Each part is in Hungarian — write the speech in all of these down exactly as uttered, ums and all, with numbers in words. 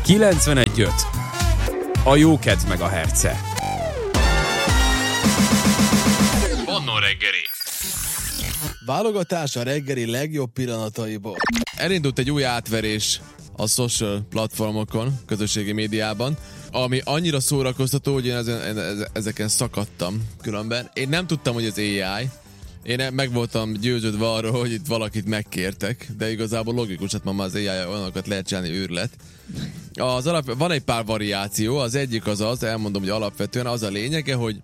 kilencvenegy öt A Jókedv Megahertze. Manna reggeli. Válogatás a reggeli legjobb pillanataiból. Elindult egy új átverés a social platformokon, közösségi médiában, ami annyira szórakoztató, hogy én ezen, ezeken szakadtam különben. Én nem tudtam, hogy az á i. Én meg voltam győződve arról, hogy itt valakit megkértek, de igazából logikus, hát ma már az á i olyanokat lehet csinálni, őrület. Az alap, van egy pár variáció, az egyik az az, elmondom, hogy alapvetően az a lényege, hogy,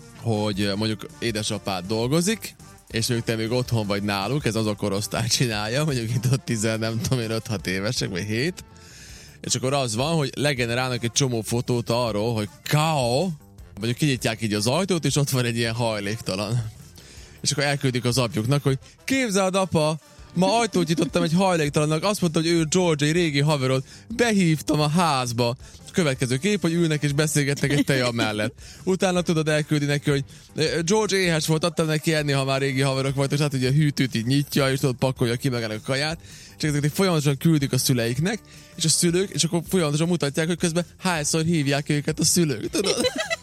hogy mondjuk édesapád dolgozik, és ők te még otthon vagy náluk, ez az a korosztály csinálja, mondjuk itt ott tizen, nem tudom én, öt-hat évesek, vagy hét, és akkor az van, hogy legenerálnak egy csomó fotót arról, hogy kao, mondjuk kinyitják így az ajtót, és ott van egy ilyen hajléktalan. És akkor elküldik az apjuknak, hogy képzeld, apa, ma ajtót nyitottam egy hajléktalannak, azt mondta, hogy ő George, egy régi haverod, behívtam a házba. Következő kép, hogy ülnek és beszélgetnek egy teja mellett. Utána tudod elküldi neki, hogy George éhes volt, adtam neki enni, ha már régi haverok volt, és hát ugye a hűtőt így nyitja, és tudod pakolja ki meg a kaját, és ezeket folyamatosan küldik a szüleiknek, és a szülők, és akkor folyamatosan mutatják, hogy közben hányszor hívják őket a szülők, tudod?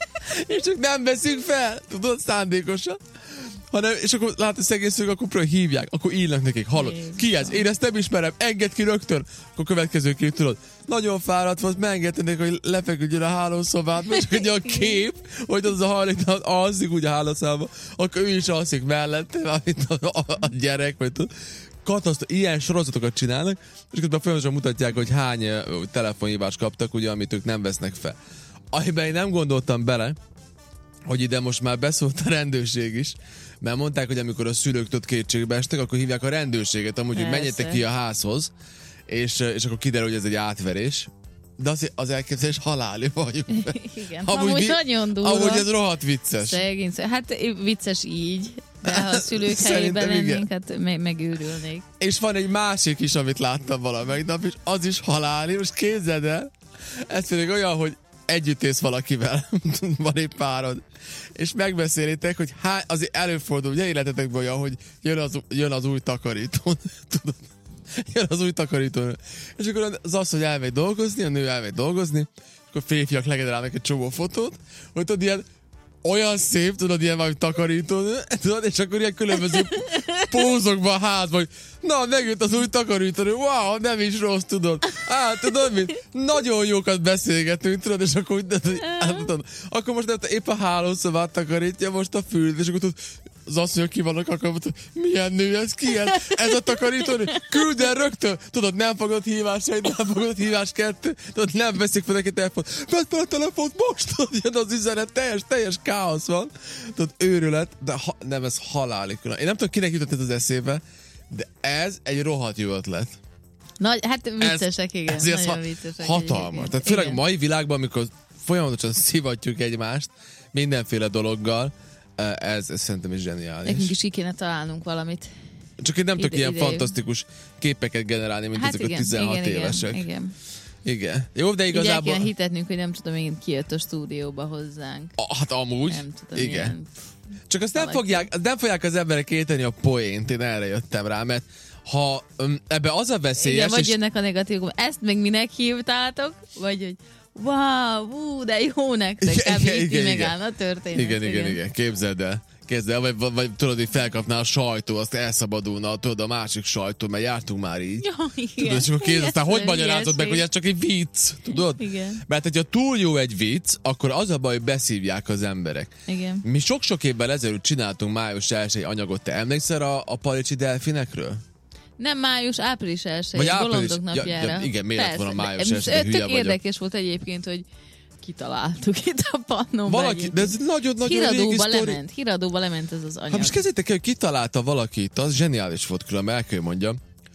És csak nem veszünk fel, tudod, szándékosan. Hanem, és akkor látod, szegény szülők, akkor próbál hívják, akkor írnak nekik, hallod, ki ez? Én ezt nem ismerem, engedd ki rögtön. Akkor következő kép, tudod, nagyon fáradt volt, megengedtenek, hogy lefeküdjön a hálószobát, és hogy a kép, hogy az a hajléktalan alszik úgy a hálószobában, akkor ő is alszik mellette, mint a, a, a gyerek, vagy tudod. Katasztó, ilyen sorozatokat csinálnak, és közben folyamatosan mutatják, hogy hány uh, telefonhívást kaptak, ugye, amit ők nem vesznek fel. Amiben én nem gondoltam bele, hogy ide most már beszólt a rendőrség is, mert mondták, hogy amikor a szülők ott kétségbe estek, akkor hívják a rendőrséget, amúgy, hogy menjetek ki a házhoz, és, és akkor kiderül, hogy ez egy átverés. De az, az elképzelés haláli vagyunk. Igen, amúgy, amúgy nagyon durva. Amúgy ez rohadt vicces. Szegény, hát vicces így, de ha a szülők helyében lennénk, hát me- megőrülnék. És van egy másik is, amit láttam valamelyik nap, és az is haláli. Most képzeld el, ez pedig olyan, hogy együtt ész valakivel, van egy párod, és megbeszélitek, hogy há, azért előfordul, ugye életetekben olyan, hogy jön az, jön az új takarító, tudod, jön az új takarító, és akkor az asszony elmegy dolgozni, a nő elmegy dolgozni, akkor férfiak legenerálnak egy csomó fotót, hogy tudod, ilyen olyan szép, tudod, ilyen valami takarító, tudod, és akkor ilyen különböző pózokban a házban, hogy na, megjött az új takarítónő, wow, nem is rossz, tudod. Á, tudod mit? Nagyon jókat beszélgetünk, tudod, és akkor, hát, tudod, akkor most nem, épp a hálószobát takarítja, most a fűt, és akkor tudod, az asszonyok ki vannak, akkor mondta, milyen nő ez, ki ez? Ez a takarítónő? Küld el rögtön! Tudod, nem fogod hívás egy, nem fogod hívás kettő, tudod, nem veszik fel neki telefont. Vedd fel a telefont most! Tudod, jön az üzenet, teljes, teljes káosz van. Tudod, őrület, de ha, nem, ez halálig. Én nem tudom, kinek jutott ez az eszébe, de ez egy rohadt jó ötlet. Nagy, hát viccesek, igen. Ez, ez nagyon ha, viccesek. hatalmas. Egyébként. Tehát főleg igen. mai világban, amikor folyamatosan szivatjuk egymást, mindenféle dologgal, Ez, ez szerintem is zseniális. Nekünk is ki kéne találnunk valamit. Csak én nem tudok ilyen idejű. fantasztikus képeket generálni, mint Hát ezek igen, a tizenhat igen, évesek. Igen, igen. Igen. Jó, de Így el igazából... kéne hitetnünk, hogy nem tudom, én ki jött a stúdióba hozzánk. A, hát amúgy. Nem tudom, igen. ilyen... Csak azt nem fogják, nem fogják az emberek érteni a poént, én erre jöttem rá, mert ha um, ebbe az a veszélyes... Igen, vagy és... jönnek a negatívok, ezt meg minek hívtátok? Vagy hogy wow, ú, de jó nektek, igen, kb. igen, Így igen, megállna a történet. Igen, igen, igen, igen. Képzeld el. Képzeld el, vagy, vagy, vagy tudod, hogy felkapná a sajtó, azt elszabadulna, tudod, a másik sajtó, mert jártunk már így. Ja, igen. Tudod, és akkor kérdez, aztán hogy magyarázod meg, hogy ez csak egy vicc, tudod? Igen. Mert hogyha túl jó egy vicc, akkor az a baj, hogy beszívják az emberek. Igen. Mi sok-sok évvel ezelőtt csináltunk május elsejei anyagot, te emlékszel a, a palicsi delfinekről? Nem május, április elsője, Vagy április- bolondok ja, napjára. ja, igen, miért lett volna május de- elsője, hülye tök vagyok. érdekes volt egyébként, hogy kitaláltuk itt a pannóban. Valaki, de ez nagyon-nagyon régi Híradóba sztori. lement, híradóba lement ez az anyag. Hát most kezdjétek el, hogy kitalálta valakit, az zseniális volt különben, el kell mondjam.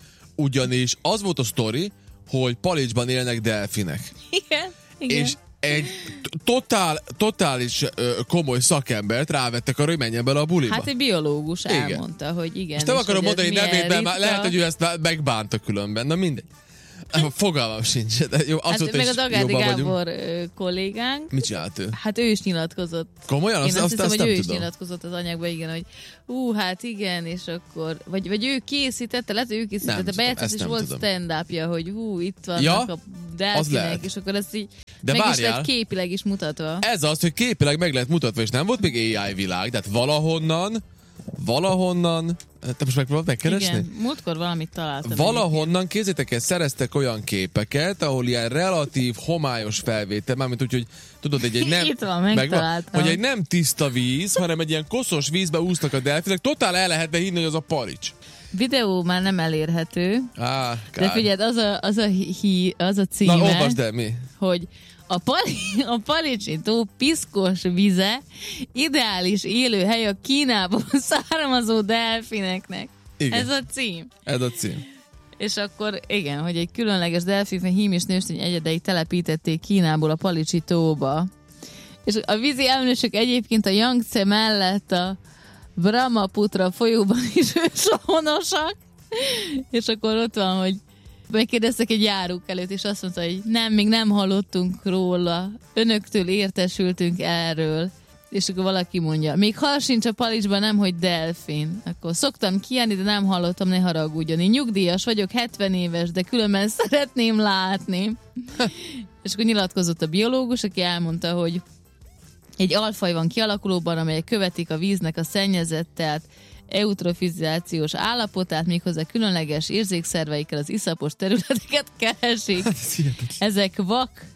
Ugyanis az volt a sztori, hogy Palicsban élnek delfinek. Igen, igen. És egy totál, totális ö, komoly szakembert rávettek arra, hogy menjen bele a buliba. Hát egy biológus Igen. elmondta, hogy igen. Most nem és akarom hogy ez mondani milyen nevét, mert már ritka. lehet, hogy ő ezt megbánta különben. Na mindegy. Fogalmam sincs. De jó, Hát meg a Dagádi Gábor vagyunk. Kollégánk. Mit csinált ő? Hát ő is nyilatkozott. Komolyan? Én azt, azt, azt, hiszem, azt hogy nem ő tudom. is nyilatkozott az anyagban, igen, hogy ú, hát igen, és akkor, vagy, vagy ő készítette, lehet, hogy ő készítette, bejátszott, és volt tudom. stand-upja, hogy hú, itt vannak ja, a delfinek, és akkor ezt így de meg várjál, is lett képileg is mutatva. Ez az, hogy képileg meg lett mutatva, és nem volt még á i világ, tehát valahonnan, valahonnan, te most megpróbálod megkeresni? Igen, múltkor valamit találtam. Valahonnan, kézzétek el, szereztek olyan képeket, ahol ilyen relatív, homályos felvétel, mármint úgy, hogy tudod, egy, egy nem... Itt van, megtaláltam. Hogy egy nem tiszta víz, hanem egy ilyen koszos vízbe úsznak a delfinek, totál el lehetne hinni, hogy az a palics. Videó már nem elérhető, Á, de figyeld, az a, az a, hí, az a címe, na, olvasd el, mi? hogy a, pali, a Palicsi tó piszkos vize ideális élőhely a Kínából származó delfineknek. Igen. Ez a cím. Ez a cím. És akkor igen, hogy egy különleges delfin hím és nőstény egyedei telepítették Kínából a Palicsi tóba. És a vízi emlősök egyébként a Yangtze mellett a Brahmaputra folyóban is őshonosak. És akkor ott van, hogy megkérdeztek egy járók előtt, és azt mondta, hogy nem, még nem hallottunk róla. Önöktől értesültünk erről. És akkor valaki mondja, még hal sincs a Palicsban, nem, hogy delfin. Akkor szoktam kijárni, de nem hallottam, ne haragudjon. Én nyugdíjas vagyok, hetven éves, de különben szeretném látni. És akkor nyilatkozott a biológus, aki elmondta, hogy egy alfaj van kialakulóban, amelyek követik a víznek a szennyezett, tehát eutrofizációs állapotát, méghozzá különleges érzékszerveikkel az iszapos területeket keresik. Ezek vak,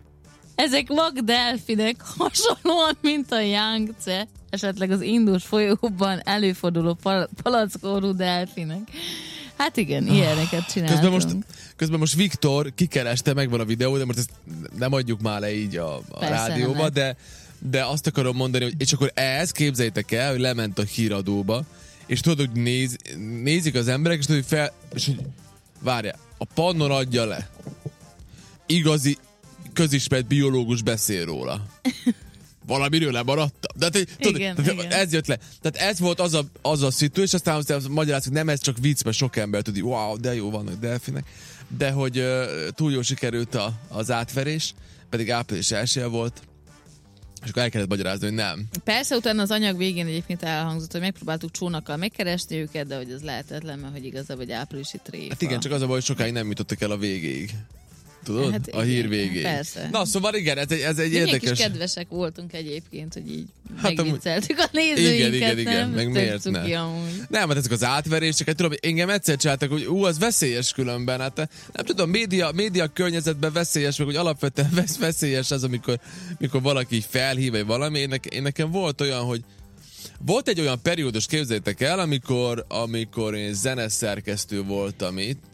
ezek vak delfinek, hasonlóan, mint a Yangtze, esetleg az Indus folyóban előforduló pal- palackorú delfinek. Hát igen, ilyeneket csináltunk. Közben most, közben most Viktor kikereste, megvan a videó, de most ezt nem adjuk már le így a, a rádióba, de, de azt akarom mondani, hogy és akkor ez, képzeljétek el, hogy lement a híradóba, és tudod, hogy néz, nézik az emberek, és tudod, hogy fel, és hogy várjál, a Pannon adja le. Igazi, közismert biológus beszél róla. Valamiről lemaradtam. De hát, tudod, igen, tehát igen. Ez jött le. Tehát ez volt az a, az a szitu, és aztán, aztán magyaráz, hogy nem ez csak vicc, mert sok ember tudja, wow, de jó vannak delfinek. De hogy uh, túl jól sikerült a, az átverés, pedig április elsője volt, és akkor el kellett magyarázni, hogy nem. Persze, utána az anyag végén egyébként elhangzott, hogy megpróbáltuk csónakkal megkeresni őket, de hogy ez lehetetlen, mert hogy igazából egy áprilisi tréfa. Hát igen, csak az a baj, hogy sokáig nem jutottak el a végéig. Tudod? Hát a hír végéig. Persze. Na, szóval igen, ez egy, ez egy Milyen érdekes... kis kedvesek voltunk egyébként, hogy így Hát megvicceltük a nézőinket. Igen, igen, igen, nem? meg miért ne? Nem, hát ezek az átverések, hát tudom, engem egyszer csináltak, hogy ú, az veszélyes különben, hát nem tudom, média, média környezetben veszélyes, meg hogy alapvetően vesz, veszélyes az, amikor, amikor valaki így felhív, vagy valami. Én, nekem, én nekem volt olyan, hogy volt egy olyan periódus, képzeljétek el, amikor, amikor én zeneszerkesztő voltam itt,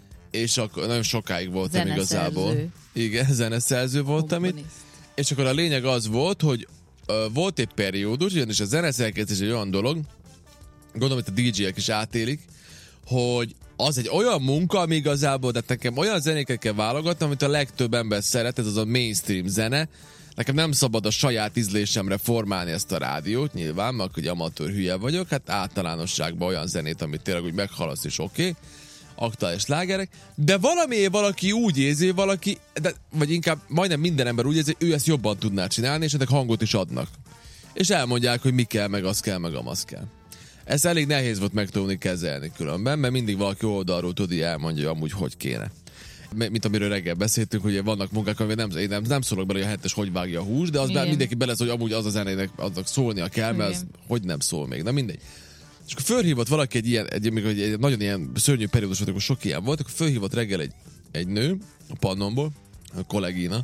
és akkor nagyon sokáig voltam zeneszerző. Igazából. Igen, zeneszerző voltam itt. És akkor a lényeg az volt, hogy uh, volt egy periódus, ugyanis a zeneszerkesztés egy olyan dolog, gondolom, hogy a dé jék is átélik, hogy az egy olyan munka, ami igazából, de nekem olyan zenéket kell válogatni, amit a legtöbb ember szeret, ez az a mainstream zene. Nekem nem szabad a saját ízlésemre formálni ezt a rádiót, nyilván, mert hogy amatőr hülye vagyok, hát általánosságban olyan zenét, amit tényleg úgy meghalasz, és oké. Okay. Aktuális slágerek, de valamiért valaki úgy érzi, valaki, de, vagy inkább majdnem minden ember úgy érzi, hogy ő ezt jobban tudná csinálni, és ennek hangot is adnak. És elmondják, hogy mi kell, meg az kell, meg amaz kell. Ez elég nehéz volt megtanulni kezelni különben, mert mindig valaki oldalról tudja, elmondja, hogy amúgy hogy kéne. Mint amiről reggel beszéltünk, hogy vannak munkák, amivel nem, én nem, nem szólok bele, hogy a hetes hogy vágja a hús, de az már mindenki belesz, hogy amúgy az a zenének aznak szólnia kell, mert az hogy nem szól még. Na mindegy. És akkor fölhívott valaki egy ilyen, egy, egy, egy nagyon ilyen szörnyű periódus volt, akkor sok ilyen volt, akkor fölhívott reggel egy, egy nő a Pannonból, a kollégina,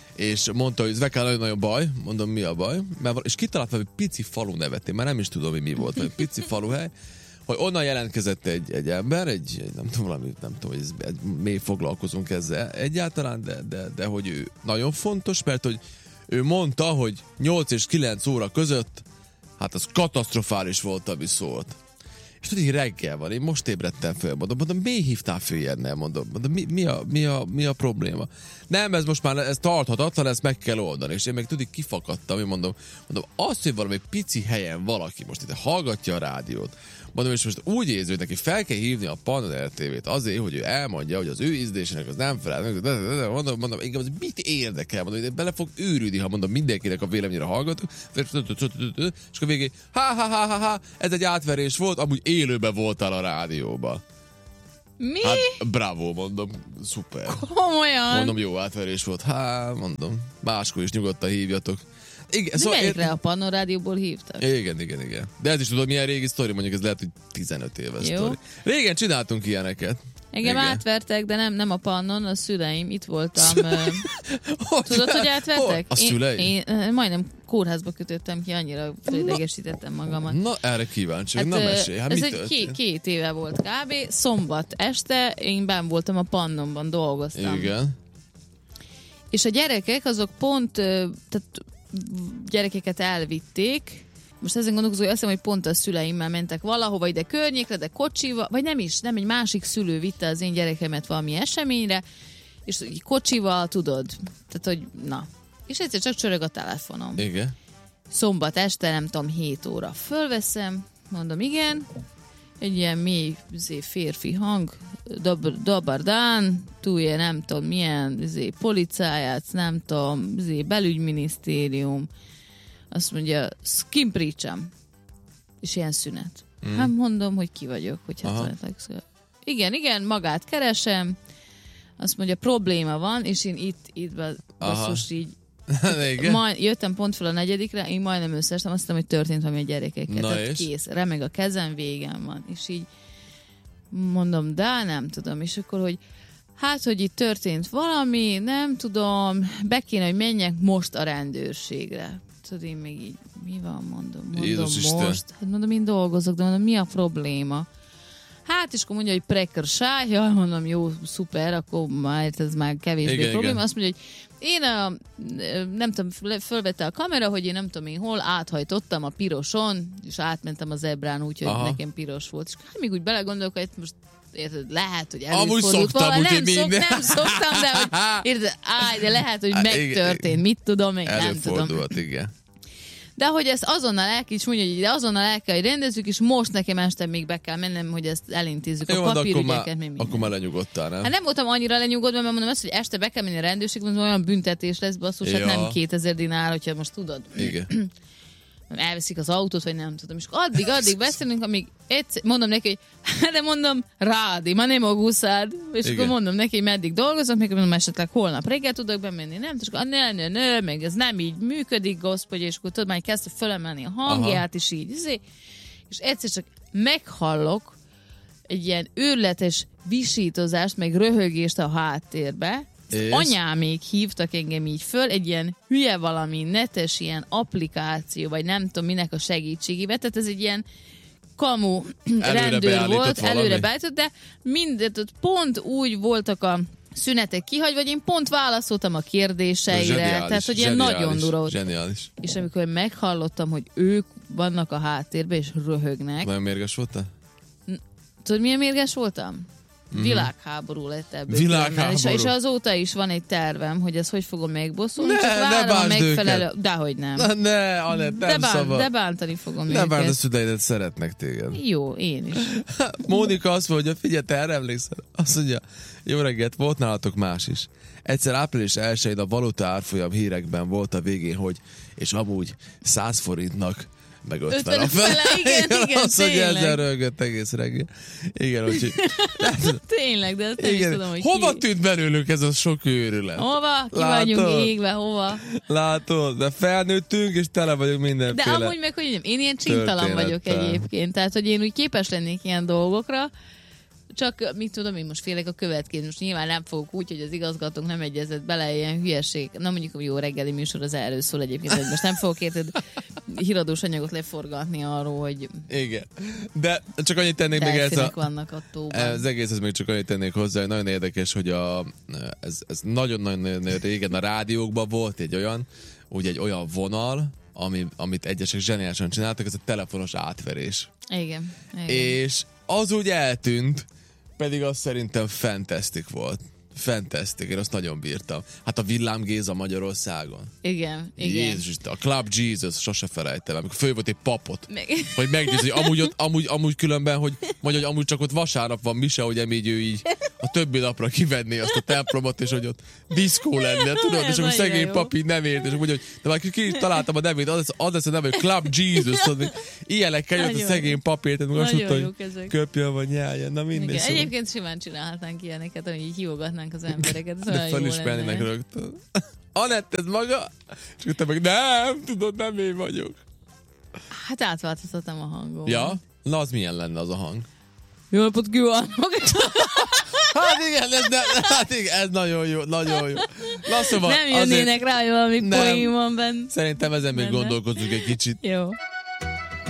és mondta, hogy Zvekál nagyon-nagyon baj, mondom, mi a baj, mert, és kitalált valami pici falu nevet, én már nem is tudom, hogy mi volt, vagy pici faluhely, hogy onnan jelentkezett egy, egy ember, egy, egy, nem tudom, valami, nem tudom, hogy ez, egy, mély foglalkozunk ezzel egyáltalán, de, de, de hogy ő nagyon fontos, mert hogy ő mondta, hogy nyolc és kilenc óra között hát az katasztrofális volt, ami szólt. És tudod, hogy reggel van, én most ébredtem föl, mondom, mondom, miért hívtál föl ilyennel, mondom, mondom mi, mi, a, mi, a, mi a probléma? Nem, ez most már ez tarthatatlan, ezt meg kell oldani. És én meg tudod, kifakadtam, én mondom, mondom, azt, hogy valami pici helyen valaki most itt hallgatja a rádiót, mondom, és most úgy érzi, hogy neki fel kell hívni a Pannon er té vét azért, hogy ő elmondja, hogy az ő ízlésének az nem felel. Mondom, mondom, inkább az mit érdekel, mondom, hogy bele fog őrülni, ha mondom mindenkinek a véleményre hallgatok, és akkor végén, ha, ha, ha, ha, ha, ez egy átverés volt, amúgy élőben voltál a rádióban. Mi? Hát, bravo, mondom, szuper. Komolyan? Mondom, jó átverés volt. Há, mondom, máskor is nyugodtan hívjatok. Igen, de szóval melyikre én... a Pannon Rádióból hívtak? Igen, igen, igen. De ez is tudod, milyen régi sztori, mondjuk ez lehet, hogy tizenöt éves sztori. Régen csináltunk ilyeneket. Engem igen. átvertek, de nem, nem a Pannon, a szüleim, itt voltam. hogy Tudod, hogy átvertek? A szüleim? Én, én majdnem kórházba kötöttem ki, annyira felidegesítettem magamat. Na, erre kíváncsi, hát, na mesélj, hát ez mi egy két, két éve volt kb. Szombat este, én benn voltam a Pannonban, dolgoztam. Igen. És a gyerekek azok pont, tehát gyerekeket elvitték, most ezen gondolkozom, hogy azt hiszem, hogy pont a szüleimmel mentek valahova ide környékre, de kocsival, vagy nem is, nem, egy másik szülő vitte az én gyerekemet valami eseményre, és kocsival, tudod, tehát, hogy na. És egyszer csak csörög a telefonom. Igen. Szombat este, nem tudom, hét óra. Fölveszem, mondom, igen, egy ilyen mély zé, férfi hang, Dabardán, túlja nem tudom milyen zé, policáját, nem tudom, zé, belügyminisztérium, azt mondja, skimpricsam. És ilyen szünet. Mm. Hát mondom, hogy ki vagyok, hogy hát igen, igen, magát keresem, azt mondja, probléma van, és én itt, itt basszus így majd, jöttem pont fel a negyedikre, én majdnem összeestem, azt hiszem, hogy történt valami a gyerekekkel. Na tehát és? Kész, remeg a kezem, végem van. És így mondom, de nem tudom. És akkor, hogy hát, hogy itt történt valami, nem tudom, be kéne, hogy menjek most a rendőrségre. Tudod, én még így, mi van, mondom, mondom Jézus most. Isten. Hát mondom, én dolgozok, de mondom, mi a probléma? Hát, és akkor mondja, hogy prekersáj, ja, mondom, jó, szuper, akkor már ez már kevésbé igen, probléma. igen. Azt mondja, hogy én a, nem tudom, fölvette a kamera, hogy én nem tudom én hol, áthajtottam a piroson, és átmentem a zebrán úgy, hogy aha. nekem piros volt. És hát még úgy belegondolok, hogy most érted, lehet, hogy Amúgy előfordult szoktam, valami. Nem, minden. szok, nem szoktam, de hogy érted, áj, de lehet, hogy megtörtént, mit tudom én, nem tudom. Előfordult, igen. De hogy ezt azonnal el is mondja, hogy de azonnal el kell, hogy rendezzük, és most nekem este még be kell mennem, hogy ezt elintézzük. Jó, a papírügyeket, még akkor már lenyugodtál, nem? Hát nem voltam annyira lenyugodva, mert mondom azt, hogy este be kell menni a rendőrségben, olyan büntetés lesz, basszus, ja. hát nem kétezer dinár, hogyha most tudod. Igen. Elveszik az autót, vagy nem tudom. És addig, addig beszélünk, amíg egyszer, mondom neki, hogy hát de mondom, rádi, ma nem aguszád. És igen. Akkor mondom neki, hogy meddig dolgozom, még mondom, esetleg holnap reggel tudok bemenni, nem? És akkor ne, ne, ne, meg ez nem így működik, gospodja, és akkor tudod, már kezdte fölemelni a hangját, és így. És egyszer csak meghallok egy ilyen őrületes visítozást, meg röhögést a háttérbe. Anyámék hívtak engem így föl, egy ilyen hülye valami netes ilyen applikáció, vagy nem tudom minek a segítségével, tehát ez egy ilyen kamu rendőr volt, előre beállított, de mindent pont úgy voltak a szünetek kihagyva, vagy én pont válaszoltam a kérdéseire, zseniális, tehát hogy ilyen nagyon durva. Zseniális. És amikor meghallottam, hogy ők vannak a háttérben, és röhögnek. Nagyon mérges voltál? Tudod, milyen mérges voltam? Világháború lett ebből. Világháború. És, és azóta is van egy tervem, hogy ezt hogy fogom megbosszulni, ne, csak várom a megfelelő... Őket. Dehogy nem. Na, ne, Anett, nem de, bán, szabad. de bántani fogom ne őket. Ne bánt a szüleidet, szeretnek téged. Jó, én is. Mónika azt mondja, figyelj, te erre emlékszel? Azt mondja, jó reggelt, volt nálatok más is. Egyszer április elsején a valuta árfolyam hírekben volt a végén, hogy és amúgy száz forintnak meg ötven a fele. Igen, igen, igen, azt, hogy ezzel rögött egész reggel. Igen, úgyhogy... Tényleg, de azt nem igen. is tudom, hogy hova ki... tűnt belőlük ez a sok őrület? Hova? Ki vagyunk égve, hova? Látod, de felnőttünk, és tele vagyunk mindenféle. De amúgy meg, hogy nem, én ilyen csintalan vagyok egyébként, tehát, hogy én úgy képes lennék ilyen dolgokra, csak mit tudom, én most félek a következő. Most nyilván nem fogok úgy, hogy az igazgatónk nem egyezett bele ilyen hülyeség. Na mondjuk, hogy jó reggeli műsor az erről szól egyébként, hogy most nem fogok érted híradós anyagot leforgatni arról, hogy igen. De csak annyit tennék még ez a... vannak a tóban. Az egészhez még csak annyit tennék hozzá, hogy nagyon érdekes, hogy a, ez, ez nagyon-nagyon régen a rádiókban volt egy olyan, úgy egy olyan vonal, ami, amit egyesek zseniálisan csináltak, ez a telefonos átverés. Igen. Igen. És az úgy eltűnt, pedig az szerintem fantasztik volt. Fantasztik, én azt nagyon bírtam. Hát a Villám Géza Magyarországon. Igen, igen. Jézus, a Club Jesus, sose felejtem, amikor föl volt egy papot. Meg... Hogy megnézni, hogy amúgy, ott, amúgy, amúgy különben, hogy mondja, hogy amúgy csak ott vasárnap van mise, hogy emígy ő így a többi napra kivenné azt a templomot, és hogy ott diszkó lenne, tudod, és akkor szegény papi nem ért, és mondja, hogy de már ki is találtam a nevét, az, az lesz a neve, hogy Club Jesus, tudod, ilyenekkel jött a szegény papírt, és azt mondta, hogy köpjön vagy nyeljen, na mindegy. Szóval. Egyébként simán csinálhatnánk ilyeneket, hogy így hívogatnánk az embereket. De felismernének rögtön. Anett, ez maga? És akkor te meg, nem, tudod, nem én vagyok. Hát átváltoztattam a hangom. Ja? Na, az milyen lenne az a hang? Jó napot kívánok! Hát igen, ez, ne, hát igen, ez nagyon jó, nagyon jó. Na szóval nem jönnének azért, rá, hogy valami poén van benne. Szerintem ezen még gondolkozunk egy kicsit. Jó.